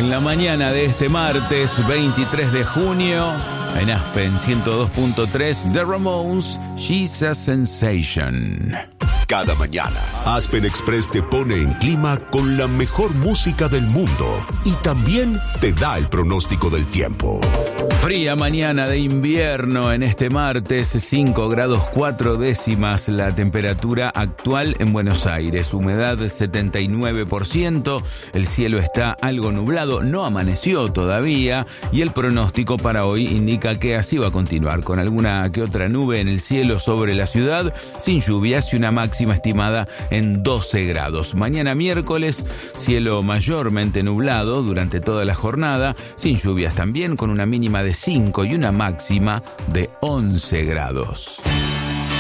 En la mañana de este martes 23 de junio, en Aspen 102.3, The Ramones, She's a Sensation. Cada mañana, Aspen Express te pone en clima con la mejor música del mundo y también te da el pronóstico del tiempo. Fría mañana de invierno en este martes, 5 grados 4 décimas la temperatura actual en Buenos Aires, humedad 79%, el cielo está algo nublado, no amaneció todavía y el pronóstico para hoy indica que así va a continuar, con alguna que otra nube en el cielo sobre la ciudad, sin lluvias y una máxima estimada en 12 grados. Mañana miércoles, cielo mayormente nublado durante toda la jornada, sin lluvias también, con una mínima de 5 y una máxima de 11 grados.